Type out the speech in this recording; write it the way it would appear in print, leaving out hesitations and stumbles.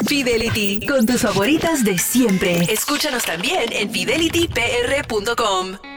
Fidelity, con tus favoritas de siempre. Escúchanos también en fidelitypr.com.